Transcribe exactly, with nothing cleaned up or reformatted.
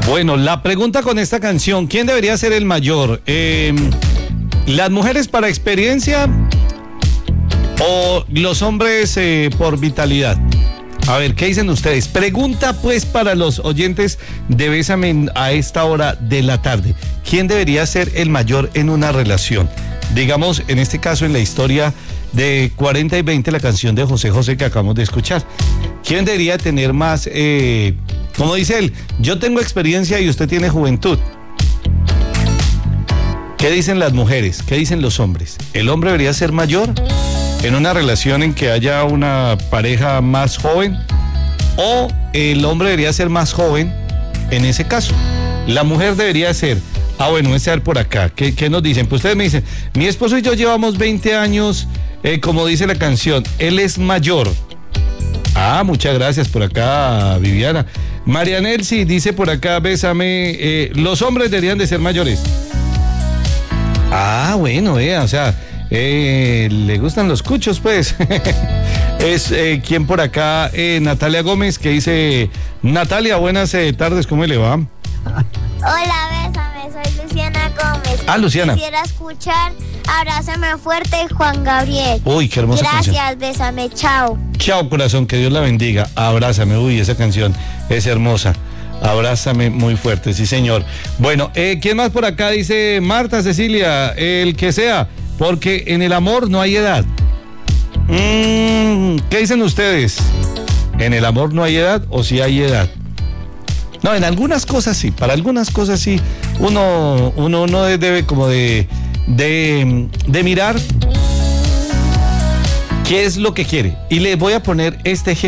Bueno, la pregunta con esta canción, ¿quién debería ser el mayor? Eh, ¿Las mujeres para experiencia o los hombres eh, por vitalidad? A ver, ¿qué dicen ustedes? Pregunta pues para los oyentes de Bésame a esta hora de la tarde. ¿Quién debería ser el mayor en una relación? Digamos, en este caso, en la historia de cuarenta y veinte, la canción de José José que acabamos de escuchar. ¿Quién debería tener más, eh, como dice él, yo tengo experiencia y usted tiene juventud? ¿Qué dicen las mujeres? ¿Qué dicen los hombres? ¿El hombre debería ser mayor en una relación en que haya una pareja más joven? ¿O el hombre debería ser más joven en ese caso? La mujer debería ser... Ah, bueno, es ser por acá. ¿Qué, ¿Qué nos dicen? Pues ustedes me dicen, mi esposo y yo llevamos veinte años, eh, como dice la canción, él es mayor. Ah, muchas gracias por acá, Viviana. María Nelsi dice por acá, Bésame, eh, los hombres deberían de ser mayores. Ah, bueno, eh, o sea, eh, le gustan los cuchos, pues. Es eh, quien por acá, eh, Natalia Gómez, que dice, Natalia, buenas eh, tardes, ¿cómo le va? Hola, Bésame, soy Luciana Gómez. Ah, Luciana. Quisiera escuchar Abrázame Fuerte, Juan Gabriel. Uy, qué hermosa Gracias, canción. Bésame, chao. Chao, corazón, que Dios la bendiga. Abrázame, uy, esa canción es hermosa. Abrázame muy fuerte, sí, señor. Bueno, eh, ¿quién más por acá? Dice Marta Cecilia, el que sea, porque en el amor no hay edad. Mm, ¿qué dicen ustedes? ¿En el amor no hay edad o sí hay edad? No, en algunas cosas sí, para algunas cosas sí. Uno, uno, uno debe como de, de, de mirar qué es lo que quiere. Y les voy a poner este ejemplo.